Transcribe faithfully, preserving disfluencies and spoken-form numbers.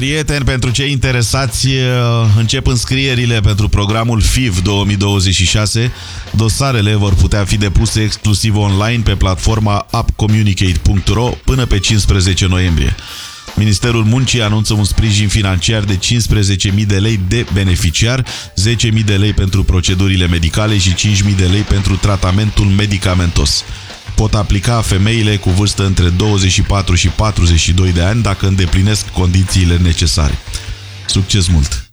Prieteni, pentru cei interesați, încep înscrierile pentru programul F I V două mii douăzeci și șase. Dosarele vor putea fi depuse exclusiv online pe platforma appcommunicate punct ro până pe cincisprezece noiembrie. Ministerul Muncii anunță un sprijin financiar de cincisprezece mii de lei de beneficiar, zece mii de lei pentru procedurile medicale și cinci mii de lei pentru tratamentul medicamentos. Pot aplica femeile cu vârstă între douăzeci și patru și patruzeci și doi de ani dacă îndeplinesc condițiile necesare. Succes mult!